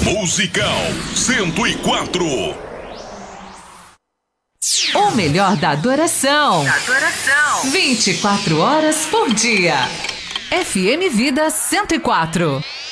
Musical 104. O melhor da adoração. 24 horas por dia. FM Vida 104.